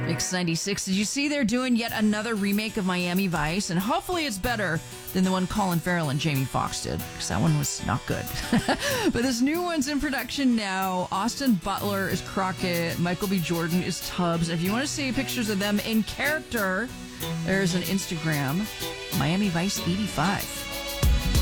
Mix 96. Did you see they're doing yet another remake of Miami Vice? And hopefully it's better than the one Colin Farrell and Jamie Foxx did, because that one was not good. But this new one's in production now. Austin Butler is Crockett. Michael B. Jordan is Tubbs. If you want to see pictures of them in character, there's an Instagram, Miami Vice 85.